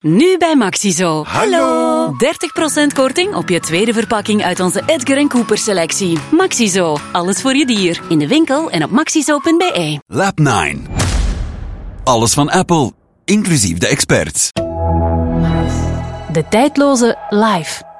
Nu bij Maxizo. Hallo! 30% korting op je tweede verpakking uit onze Edgar & Cooper selectie. Maxizo, alles voor je dier. In de winkel en op maxizo.be. Lab 9. Alles van Apple, inclusief de experts. De tijdloze Life.